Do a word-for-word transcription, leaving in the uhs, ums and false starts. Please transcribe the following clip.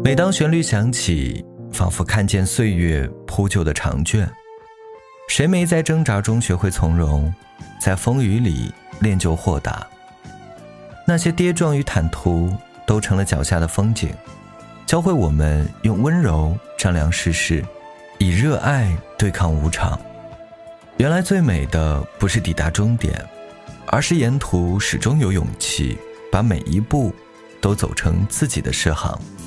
每当旋律响起，仿佛看见岁月铺就的长卷。谁没在挣扎中学会从容，在风雨里练就豁达？那些跌撞与坦途都成了脚下的风景，教会我们用温柔丈量世事，以热爱对抗无常。原来最美的不是抵达终点，而是沿途始终有勇气，把每一步都走成自己的诗行。